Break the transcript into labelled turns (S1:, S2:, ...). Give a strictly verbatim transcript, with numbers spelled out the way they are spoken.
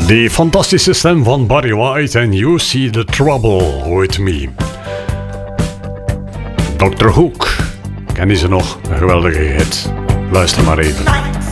S1: Die fantastische stem van Barry White en You See the Trouble With Me. dokter Hoek, ken je ze nog? Een geweldige hit. Luister maar even.